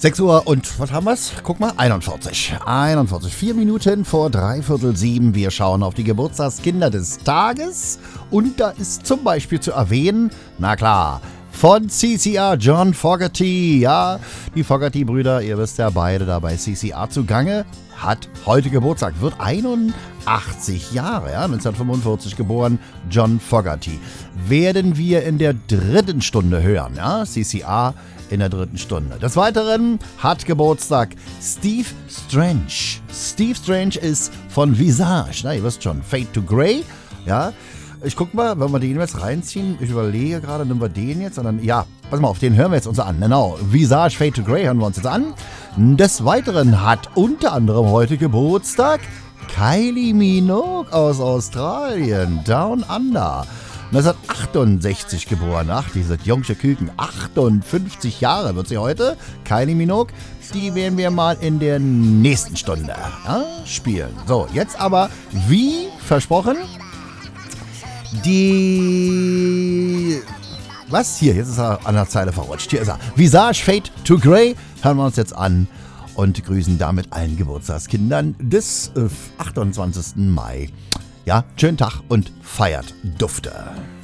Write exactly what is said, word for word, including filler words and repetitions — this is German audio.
sechs Uhr und was haben wir's? Guck mal, einundvierzig. einundvierzig. Vier Minuten vor dreiviertel sieben. Wir schauen auf die Geburtstagskinder des Tages. Und da ist zum Beispiel zu erwähnen, na klar, von C C R John Fogerty. Ja, die Fogerty-Brüder, ihr wisst ja beide da bei C C R zugange, hat heute Geburtstag, wird einundachtzig Jahre, ja, neunzehnhundertfünfundvierzig geboren, John Fogerty. Werden wir in der dritten Stunde hören, ja, C C R in der dritten Stunde. Des Weiteren hat Geburtstag Steve Strange. Steve Strange ist von Visage, na, ihr wisst schon, Fade to Grey, ja. Ich guck mal, wenn wir den jetzt reinziehen, ich überlege gerade, nehmen wir den jetzt, und dann, ja, pass mal auf, den hören wir jetzt uns an, genau, Visage Fade to Grey hören wir uns jetzt an. Des Weiteren hat unter anderem heute Geburtstag Kylie Minogue aus Australien, Down Under. neunzehnhundertachtundsechzig geboren, ach, diese jungsche Küken, achtundfünfzig Jahre wird sie heute, Kylie Minogue, die werden wir mal in der nächsten Stunde ja, spielen. So, jetzt aber, wie versprochen, die... Was? Hier, jetzt ist er an der Zeile verrutscht. Hier ist er. Visage Fade to Grey. Hören wir uns jetzt an und grüßen damit allen Geburtstagskindern des äh, achtundzwanzigsten Mai. Ja, schönen Tag und feiert Dufte.